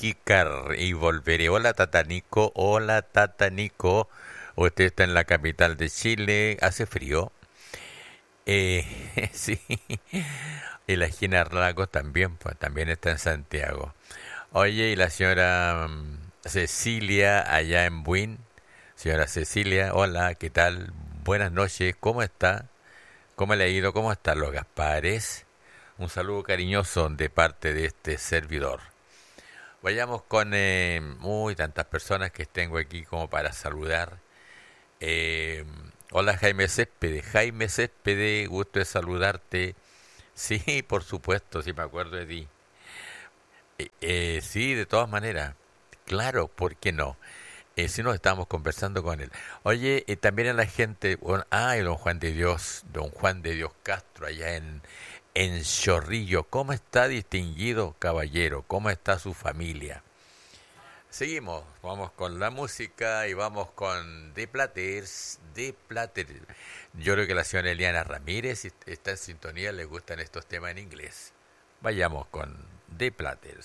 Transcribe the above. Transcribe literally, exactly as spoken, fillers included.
Iquicar y volveré. Hola Tata Nico, hola Tata Nico. Usted está en la capital de Chile, hace frío. Eh, sí, y la Gina Lagos también, pues también está en Santiago. Oye, y la señora mm, Cecilia allá en Buin. Señora Cecilia, hola, ¿qué tal? Buenas noches, ¿cómo está? ¿Cómo le ha ido? ¿Cómo están los Gaspares? Un saludo cariñoso de parte de este servidor. Vayamos con eh, muy tantas personas que tengo aquí como para saludar. Eh, hola Jaime Céspedes, Jaime Céspedes, gusto de saludarte. Sí, por supuesto, sí me acuerdo de ti. Eh, eh, sí, de todas maneras. Claro, ¿por qué no? Eh, sí nos estábamos conversando con él. Oye, eh, también a la gente, bueno, ay, don Juan de Dios, don Juan de Dios Castro, allá en, en Chorrillo. ¿Cómo está, distinguido caballero? ¿Cómo está su familia? Seguimos, vamos con la música y vamos con The Platters, The Platters. Yo creo que la señora Eliana Ramírez está en sintonía, le gustan estos temas en inglés. Vayamos con The Platters.